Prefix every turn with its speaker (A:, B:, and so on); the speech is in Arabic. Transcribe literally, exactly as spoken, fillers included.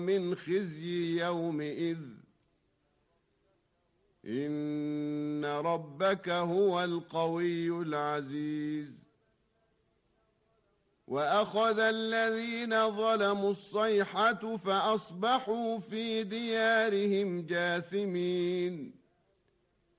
A: من خزي يومئذ إن ربك هو القوي العزيز وأخذ الذين ظلموا الصيحة فأصبحوا في ديارهم جاثمين